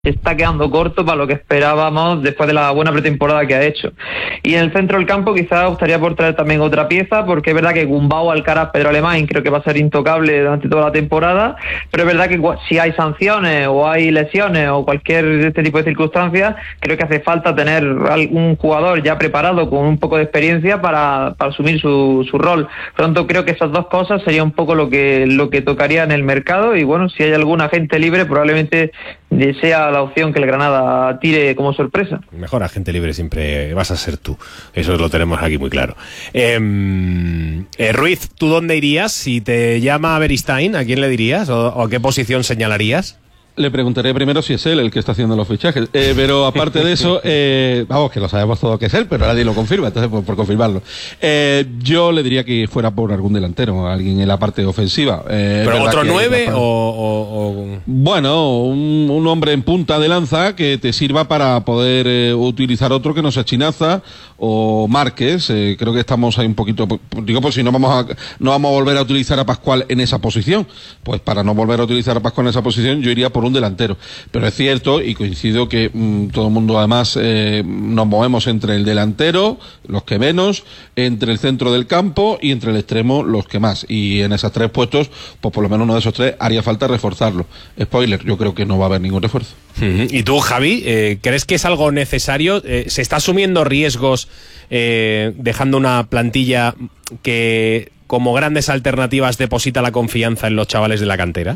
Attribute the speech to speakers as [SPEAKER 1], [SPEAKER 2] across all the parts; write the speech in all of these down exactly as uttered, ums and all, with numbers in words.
[SPEAKER 1] está quedando corto para lo que esperábamos después de la buena pretemporada que ha hecho. Y en el centro del campo quizás gustaría por traer también otra pieza, porque es verdad que Gumbau, Alcaraz, Pedro Alemán creo que va a ser intocable durante toda la temporada, pero es verdad que si hay sanciones o hay lesiones o cualquier de este tipo de circunstancias, creo que hace falta tener algún jugador ya preparado con un poco de experiencia para, para asumir su, su rol. Por lo tanto, creo que esas dos cosas sería un poco lo que, lo que tocaría en el mercado, y bueno, si hay algún agente libre probablemente sea la opción que el Granada tire como sorpresa.
[SPEAKER 2] Mejor agente libre siempre vas a ser tú, eso lo tenemos aquí muy claro. Eh, eh, Ruiz, ¿tú dónde irías? Si te llama Beristain, ¿a quién le dirías? ¿O, o a qué posición señalarías?
[SPEAKER 3] Le preguntaré primero si es él el que está haciendo los fichajes. Eh, pero aparte de eso, eh, vamos, que lo sabemos todo que es él, pero nadie lo confirma, entonces por, por confirmarlo. Eh, yo le diría que fuera por algún delantero, alguien en la parte ofensiva. Eh,
[SPEAKER 2] ¿Pero otro nueve
[SPEAKER 3] parte...
[SPEAKER 2] o, o, o...?
[SPEAKER 3] Bueno, un, un hombre en punta de lanza que te sirva para poder eh, utilizar otro que no sea Chinaza o Márquez. Eh, creo que estamos ahí un poquito... Digo, pues si no vamos a no vamos a volver a utilizar a Pascual en esa posición, pues para no volver a utilizar a Pascual en esa posición, yo iría por un delantero. Pero es cierto, y coincido que mmm, todo el mundo además eh, nos movemos entre el delantero, los que menos, entre el centro del campo y entre el extremo, los que más. Y en esos tres puestos, pues por lo menos uno de esos tres haría falta reforzarlo. Spoiler, yo creo que no va a haber ningún refuerzo.
[SPEAKER 2] ¿Y tú, Javi, eh, crees que es algo necesario? Eh, ¿Se está asumiendo riesgos eh, dejando una plantilla que como grandes alternativas deposita la confianza en los chavales de la cantera?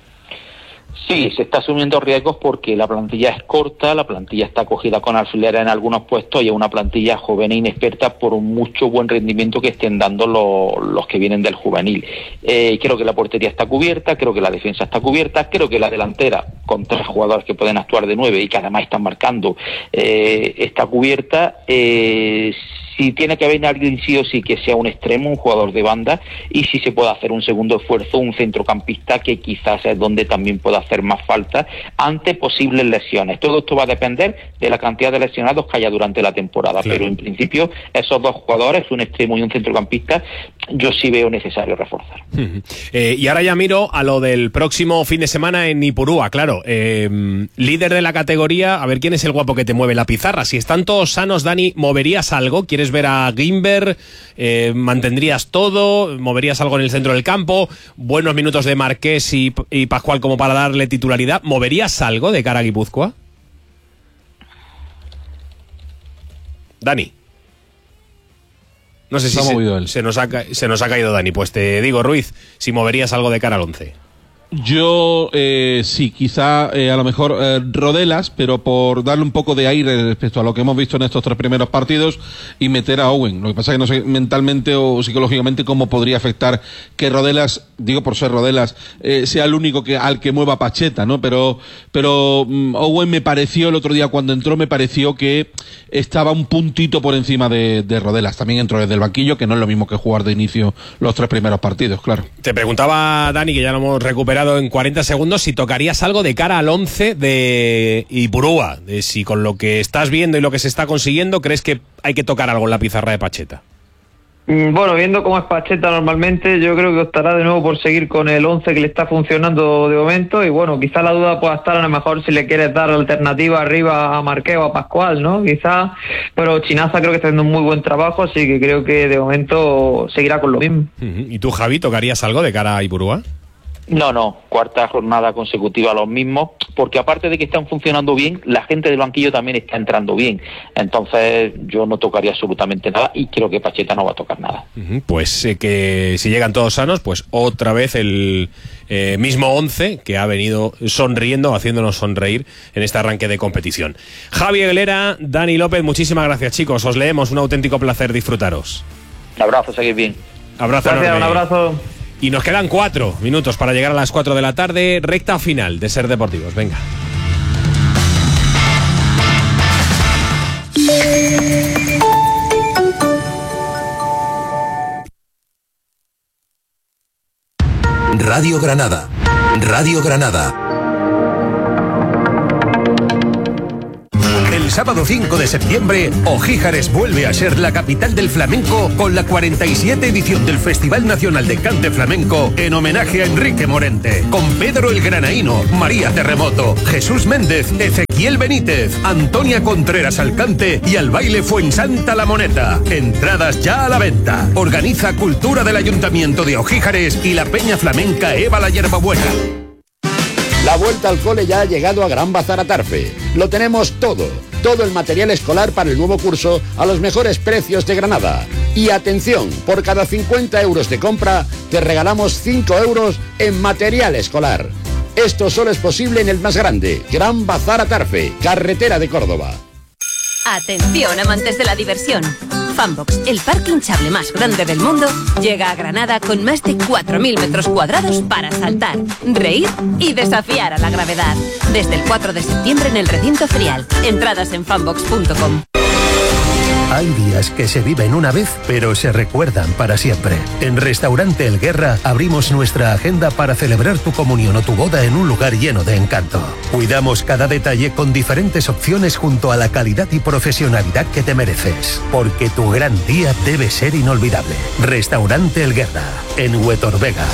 [SPEAKER 4] Sí, se está asumiendo riesgos porque la plantilla es corta, la plantilla está acogida con alfileres en algunos puestos y es una plantilla joven e inexperta por un mucho buen rendimiento que estén dando lo, los que vienen del juvenil. Eh, creo que la portería está cubierta, creo que la defensa está cubierta, creo que la delantera, con tres jugadores que pueden actuar de nueve y que además están marcando, eh, está cubierta. Eh, si tiene que haber alguien sí o sí que sea un extremo, un jugador de banda, y si se puede hacer un segundo esfuerzo, un centrocampista que quizás es donde también pueda hacer más falta ante posibles lesiones. Todo esto va a depender de la cantidad de lesionados que haya durante la temporada, claro. Pero en principio esos dos jugadores, un extremo y un centrocampista, yo sí veo necesario reforzar.
[SPEAKER 2] Uh-huh. eh, y ahora ya miro a lo del próximo fin de semana en Ipurúa, claro, eh, líder de la categoría, a ver quién es el guapo que te mueve la pizarra. Si están todos sanos, Dani, ¿moverías algo? ¿Quieres ver a Guimber? Eh, ¿Mantendrías todo? ¿Moverías algo en el centro del campo? Buenos minutos de Marqués y, y Pascual como para darle titularidad. ¿Moverías algo de cara a Guipúzcoa? Dani. No sé si se, se, nos ha, se nos ha caído Dani. Pues te digo, Ruiz, si moverías algo de cara al once.
[SPEAKER 3] Yo eh, sí, quizá eh, a lo mejor eh, Rodelas, pero por darle un poco de aire respecto a lo que hemos visto en estos tres primeros partidos y meter a Owen. Lo que pasa es que no sé mentalmente o psicológicamente cómo podría afectar que Rodelas, digo por ser Rodelas, eh, sea el único que al que mueva Pacheta, ¿no? Pero pero um, Owen me pareció el otro día cuando entró, me pareció que estaba un puntito por encima de, de Rodelas. También entró desde el banquillo, que no es lo mismo que jugar de inicio los tres primeros partidos, claro.
[SPEAKER 2] Te preguntaba, Dani, que ya lo hemos recuperado en cuarenta segundos, si tocarías algo de cara al once de Ipurúa, de si con lo que estás viendo y lo que se está consiguiendo crees que hay que tocar algo en la pizarra de Pacheta.
[SPEAKER 1] Bueno, viendo cómo es Pacheta normalmente, yo creo que optará de nuevo por seguir con el once que le está funcionando de momento, y bueno, quizá la duda pueda estar a lo mejor si le quieres dar alternativa arriba a Marqués o a Pascual, ¿no? Quizá, pero Chinaza creo que está haciendo un muy buen trabajo, así que creo que de momento seguirá con lo mismo.
[SPEAKER 2] ¿Y tú, Javi, tocarías algo de cara a Ipurúa?
[SPEAKER 4] No, no, cuarta jornada consecutiva los mismos, porque aparte de que están funcionando bien, la gente del banquillo también está entrando bien. Entonces yo no tocaría absolutamente nada y creo que Pacheta no va a tocar nada.
[SPEAKER 2] Pues eh, que si llegan todos sanos, pues otra vez el eh, mismo once que ha venido sonriendo, haciéndonos sonreír en este arranque de competición. Javi Aguilera, Dani López, muchísimas gracias, chicos. Os leemos, un auténtico placer disfrutaros.
[SPEAKER 4] Un abrazo, seguid bien.
[SPEAKER 2] Abrazo
[SPEAKER 1] gracias,
[SPEAKER 2] enorme.
[SPEAKER 1] Un abrazo.
[SPEAKER 2] Y nos quedan cuatro minutos para llegar a las cuatro de la tarde, recta final de Ser Deportivos. Venga.
[SPEAKER 5] Radio Granada. Radio Granada.
[SPEAKER 6] El sábado cinco de septiembre, Ojíjares vuelve a ser la capital del flamenco con la cuarenta y siete edición del Festival Nacional de Cante Flamenco en homenaje a Enrique Morente, con Pedro el Granaíno, María Terremoto, Jesús Méndez, Ezequiel Benítez, Antonia Contreras al cante y al baile Fuensanta La Moneta. Entradas ya a la venta. Organiza Cultura del Ayuntamiento de Ojíjares y la Peña Flamenca Eva la Yerbabuena.
[SPEAKER 7] La vuelta al cole ya ha llegado a Gran Bazar Atarfe. Lo tenemos todo, todo el material escolar para el nuevo curso a los mejores precios de Granada. Y atención, por cada cincuenta euros de compra te regalamos cinco euros en material escolar. Esto solo es posible en el más grande, Gran Bazar Atarfe, carretera de Córdoba.
[SPEAKER 8] Atención, amantes de la diversión. Funbox, el parque hinchable más grande del mundo, llega a Granada con más de cuatro mil metros cuadrados para saltar, reír y desafiar a la gravedad. Desde el cuatro de septiembre en el recinto ferial. Entradas en funbox punto com.
[SPEAKER 6] Hay días que se viven una vez, pero se recuerdan para siempre. En Restaurante El Guerra abrimos nuestra agenda para celebrar tu comunión o tu boda en un lugar lleno de encanto. Cuidamos cada detalle con diferentes opciones junto a la calidad y profesionalidad que te mereces. Porque tu gran día debe ser inolvidable. Restaurante El Guerra, en Huetorvega.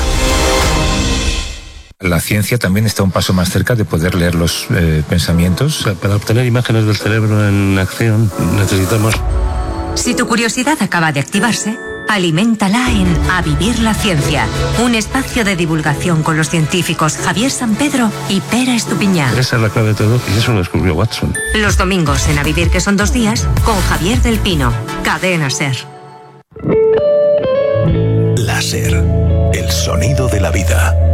[SPEAKER 9] La ciencia también está un paso más cerca de poder leer los eh, pensamientos.
[SPEAKER 10] Para obtener imágenes del cerebro en acción necesitamos...
[SPEAKER 11] Si tu curiosidad acaba de activarse, aliméntala en A Vivir la Ciencia, un espacio de divulgación con los científicos Javier Sampedro y Pera Estupiñán.
[SPEAKER 10] Esa es la clave de todo y eso lo descubrió Watson.
[SPEAKER 11] Los domingos en A Vivir, que son dos días, con Javier del Pino, Cadena Ser.
[SPEAKER 5] Láser, el sonido de la vida.